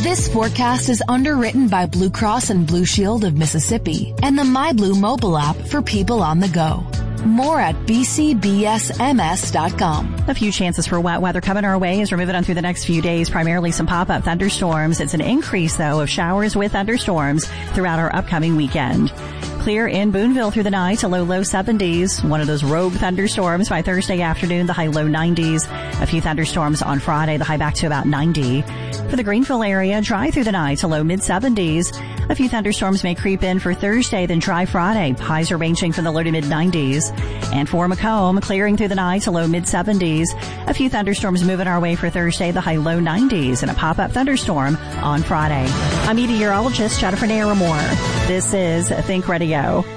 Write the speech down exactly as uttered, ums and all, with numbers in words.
This forecast is underwritten by Blue Cross and Blue Shield of Mississippi and the MyBlue mobile app for people on the go. More at b c b s m s dot com. A few chances for wet weather coming our way as we're moving on through the next few days. Primarily some pop-up thunderstorms. It's an increase, though, of showers with thunderstorms throughout our upcoming weekend. Clear in Boonville through the night, a low low seventies. One of those rogue thunderstorms by Thursday afternoon, the high low nineties. A few thunderstorms on Friday, the high back to about ninety. For the Greenville area, dry through the night, a low mid seventies. A few thunderstorms may creep in for Thursday, then dry Friday. Highs are ranging from the low to mid nineties. And for Macomb, clearing through the night, a low mid seventies. A few thunderstorms moving our way for Thursday, the high low nineties, and a pop-up thunderstorm on Friday. I'm meteorologist Jennifer Naramore. This is Think Radio.